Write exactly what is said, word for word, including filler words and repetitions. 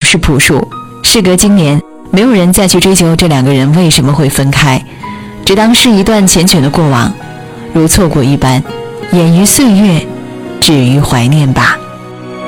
是朴树。事隔今年，没有人再去追究这两个人为什么会分开，只当是一段缱绻的过往，如错过一般，掩于岁月，止于怀念吧。